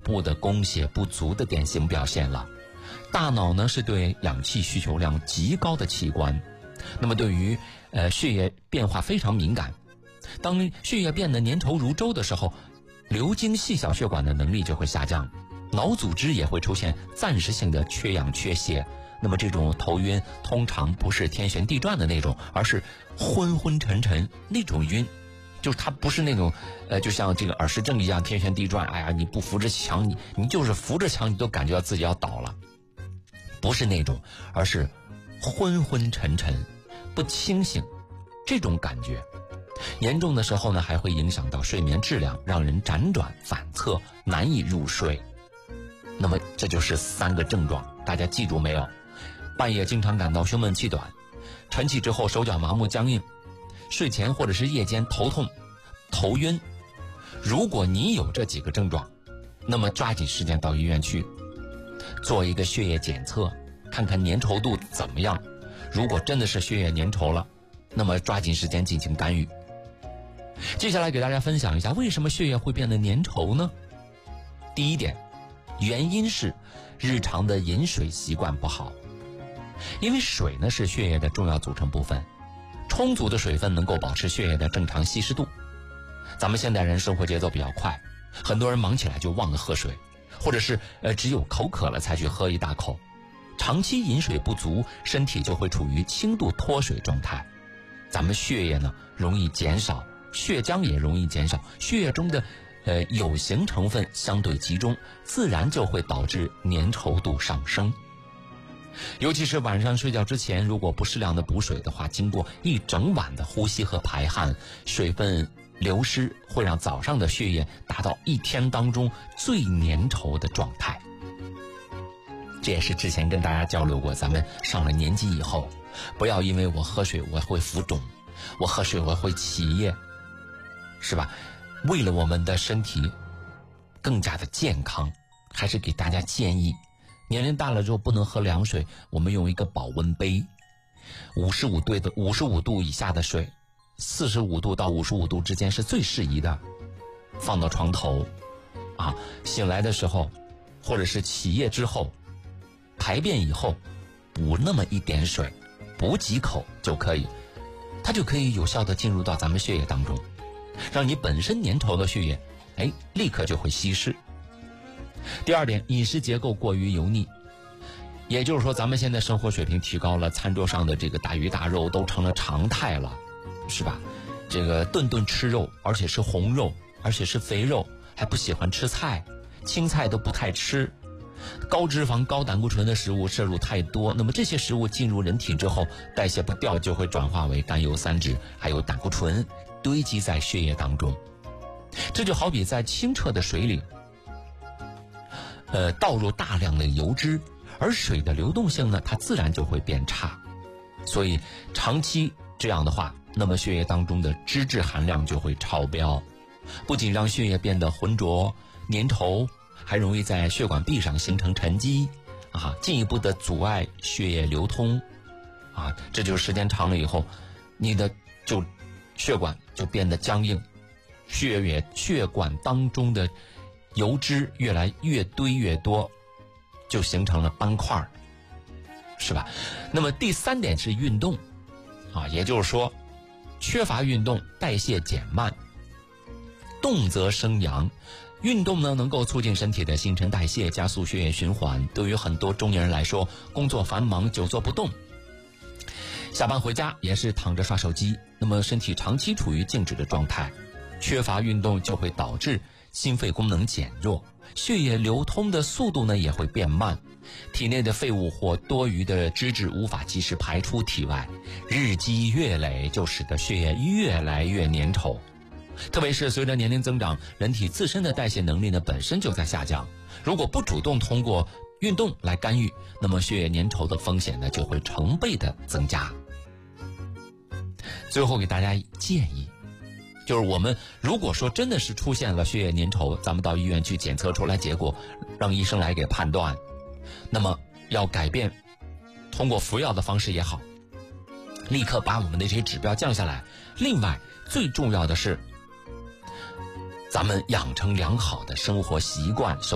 部的供血不足的典型表现了。大脑呢是对氧气需求量极高的器官，那么对于血液变化非常敏感。当血液变得粘稠如粥的时候，流经细小血管的能力就会下降，脑组织也会出现暂时性的缺氧缺血。那么这种头晕通常不是天旋地转的那种，而是昏昏沉沉那种晕，就是它不是那种就像这个耳石症一样天旋地转，哎呀你不扶着墙，你就是扶着墙你都感觉到自己要倒了，不是那种，而是昏昏沉沉不清醒这种感觉。严重的时候呢还会影响到睡眠质量，让人辗转反侧难以入睡。那么这就是3个症状，大家记住没有？半夜经常感到胸闷气短，晨起之后手脚麻木僵硬，睡前或者是夜间头痛头晕。如果你有这几个症状，那么抓紧时间到医院去做一个血液检测，看看粘稠度怎么样。如果真的是血液粘稠了，那么抓紧时间进行干预。接下来给大家分享一下为什么血液会变得粘稠呢？第一点，原因是日常的饮水习惯不好。因为水呢是血液的重要组成部分，充足的水分能够保持血液的正常稀释度。咱们现代人生活节奏比较快，很多人忙起来就忘了喝水，或者是只有口渴了才去喝一大口。长期饮水不足，身体就会处于轻度脱水状态，咱们血液呢容易减少，血浆也容易减少，血液中的有形成分相对集中，自然就会导致粘稠度上升。尤其是晚上睡觉之前，如果不适量的补水的话，经过一整晚的呼吸和排汗，水分流失会让早上的血液达到一天当中最粘稠的状态。这也是之前跟大家交流过，咱们上了年纪以后，不要因为我喝水我会浮肿，我喝水我会起夜，是吧？为了我们的身体更加的健康，还是给大家建议，年龄大了之后不能喝凉水，我们用一个保温杯，55度以下的水，45度到55度之间是最适宜的，放到床头啊，醒来的时候或者是起夜之后排便以后补那么一点水，补几口就可以，它就可以有效的进入到咱们血液当中，让你本身粘稠的血液立刻就会稀释。第二点，饮食结构过于油腻，也就是说咱们现在生活水平提高了，餐桌上的这个大鱼大肉都成了常态了，是吧？这个顿顿吃肉，而且是红肉，而且是肥肉，还不喜欢吃菜，青菜都不太吃，高脂肪高胆固醇的食物摄入太多，那么这些食物进入人体之后代谢不掉，就会转化为甘油三酯还有胆固醇，堆积在血液当中。这就好比在清澈的水里倒入大量的油脂，而水的流动性呢它自然就会变差。所以长期这样的话，那么血液当中的脂质含量就会超标，不仅让血液变得浑浊粘稠，还容易在血管壁上形成沉积进一步的阻碍血液流通这就是时间长了以后，你的血管就变得僵硬，血管当中的油脂越来越堆越多，就形成了斑块，是吧？那么第3点是运动也就是说缺乏运动代谢减慢，动则生阳。运动呢能够促进身体的新陈代谢，加速血液循环。对于很多中年人来说，工作繁忙，久坐不动，下班回家也是躺着刷手机，那么身体长期处于静止的状态，缺乏运动就会导致心肺功能减弱，血液流通的速度呢也会变慢，体内的废物或多余的脂质无法及时排出体外，日积月累就使得血液越来越粘稠。特别是随着年龄增长，人体自身的代谢能力呢本身就在下降，如果不主动通过运动来干预，那么血液粘稠的风险呢就会成倍的增加。最后给大家建议，就是我们如果说真的是出现了血液粘稠，咱们到医院去检测出来结果，让医生来给判断，那么要改变，通过服药的方式也好，立刻把我们的这些指标降下来。另外最重要的是咱们养成良好的生活习惯。